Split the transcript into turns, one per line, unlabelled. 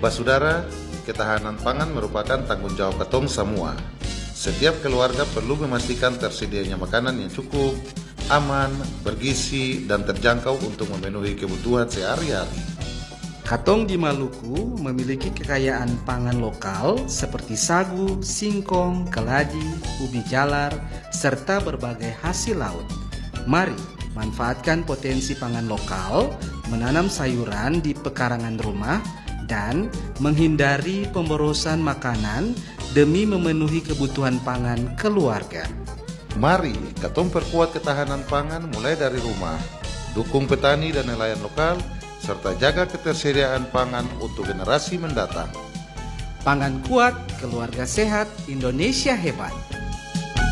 Basudara, ketahanan pangan merupakan tanggung jawab ketong semua. Setiap keluarga perlu memastikan tersedianya makanan yang cukup, aman, bergizi, dan terjangkau untuk memenuhi kebutuhan sehari-hari.
Katong di Maluku memiliki kekayaan pangan lokal seperti sagu, singkong, keladi, ubi jalar, serta berbagai hasil laut. Mari manfaatkan potensi pangan lokal, menanam sayuran di pekarangan rumah, dan menghindari pemborosan makanan demi memenuhi kebutuhan pangan keluarga.
Mari katong perkuat ketahanan pangan mulai dari rumah, dukung petani dan nelayan lokal, serta jaga ketersediaan pangan untuk generasi mendatang.
Pangan kuat, keluarga sehat, Indonesia hebat.